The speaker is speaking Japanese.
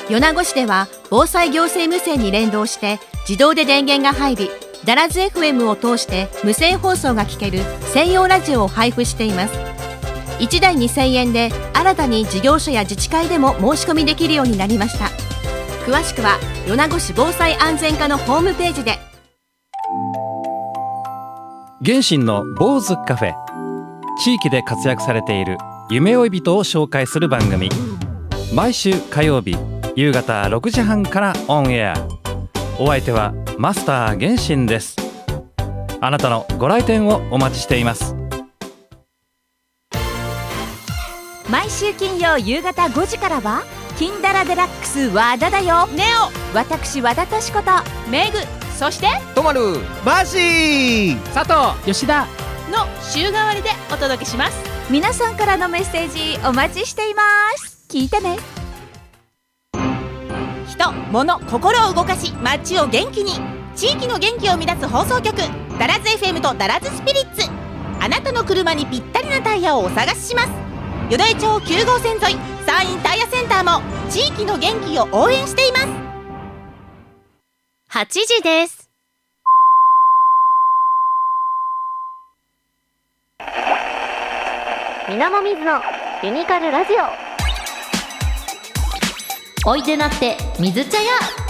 米子市では防災行政無線に連動して自動で電源が入り、ダラズ FM を通して無線放送が聞ける専用ラジオを配布しています。1台2000円で新たに事業所や自治会でも申し込みできるようになりました。詳しくは米子市防災安全課のホームページで。 原神の坊主カフェ、地域で活躍されている夢追い人を紹介する番組、毎週火曜日夕方6時半からオンエア。お相手はマスター原神です。あなたのご来店をお待ちしています。 毎週金曜夕方5時からは金ダラデラックス和田だよ。ネオ、私和田敏子とメグ、そしてとまる、マシー、 佐藤、吉田の週替わりでお届けします。 皆さんからのメッセージお待ちしています。聞いてね。 人、物、心を動かし街を元気に、地域の元気を生み出す放送局、ダラズ FM とダラズスピリッツ。あなたの車にぴったりなタイヤをお探しします。淀江町9号線沿い山陰タイヤセンターも地域の元気を応援しています。8時です。 みなもみずのユニカルラジオ。おいでなって水茶屋。